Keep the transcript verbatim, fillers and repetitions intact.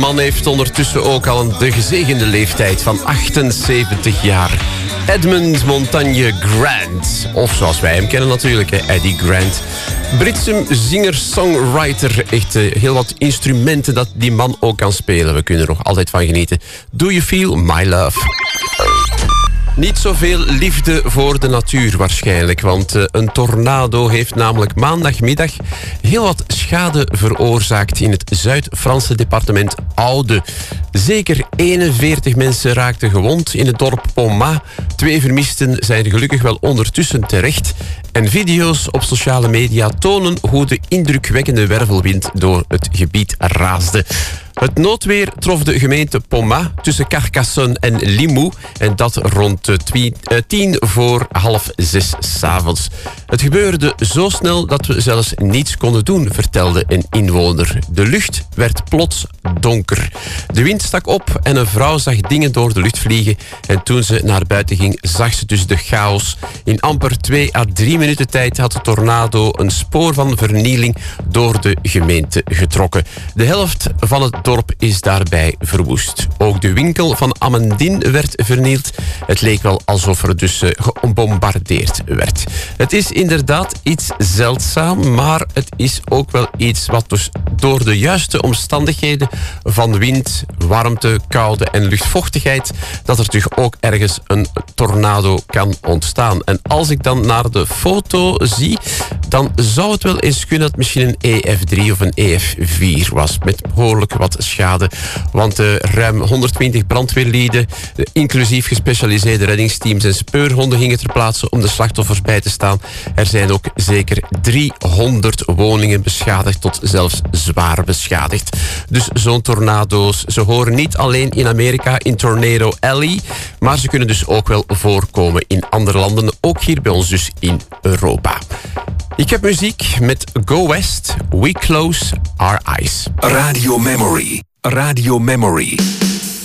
man heeft ondertussen ook al een de gezegende leeftijd van achtenzeventig jaar. Edmund Montagne Grant. Of zoals wij hem kennen natuurlijk, hè, Eddie Grant. Britse zinger-songwriter. Echt uh, heel wat instrumenten dat die man ook kan spelen. We kunnen er nog altijd van genieten. Do You Feel My Love? Niet zoveel liefde voor de natuur waarschijnlijk, want uh, een tornado heeft namelijk maandagmiddag heel wat schade veroorzaakt in het Zuid-Franse departement Aude. Zeker eenenveertig mensen raakten gewond in het dorp Pomat. Twee vermisten zijn gelukkig wel ondertussen terecht. En video's op sociale media tonen hoe de indrukwekkende wervelwind door het gebied raasde. Het noodweer trof de gemeente Pomat tussen Carcassonne en Limoux. En dat rond twi- uh, tien voor half zes 's avonds. Het gebeurde zo snel dat we zelfs niets konden doen, vertelde een inwoner. De lucht werd plots donker. De wind stak op en een vrouw zag dingen door de lucht vliegen. En toen ze naar buiten ging, zag ze dus de chaos. In amper twee à drie minuten tijd had de tornado een spoor van vernieling door de gemeente getrokken. De helft van het dorp is daarbij verwoest. Ook de winkel van Amandine werd vernield. Het leek wel alsof er dus uh, gebombardeerd werd. Het is inderdaad iets zeldzaam, maar het is ook wel iets wat dus door de juiste omstandigheden van wind, warmte, koude en luchtvochtigheid, dat er toch ook ergens een tornado kan ontstaan. En als ik dan naar de foto zie, dan zou het wel eens kunnen dat het misschien een E F drie of een E F vier was, met behoorlijk wat schade. Want uh, ruim honderdtwintig brandweerlieden, inclusief gespecialiseerde reddingsteams en speurhonden gingen ter plaatse om de slachtoffers bij te staan. Er zijn ook zeker driehonderd woningen beschadigd, tot zelfs zwaar beschadigd. Dus zo'n tornado's, ze horen niet alleen in Amerika in Tornado Alley, maar ze kunnen dus ook wel voorkomen in andere landen, ook hier bij ons dus in Europa. Ik heb muziek met Go West, We Close Our Eyes. Radio Memory. Radio Memory.